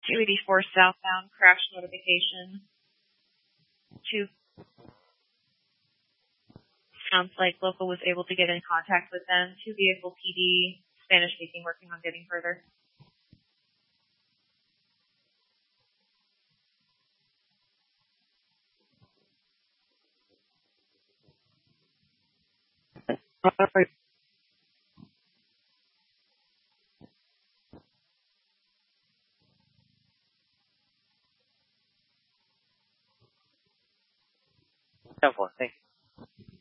284 southbound, crash notification. 2. Sounds like local was able to get in contact with them. 2 vehicle PD, Spanish speaking, working on getting further. Alright. Thank you.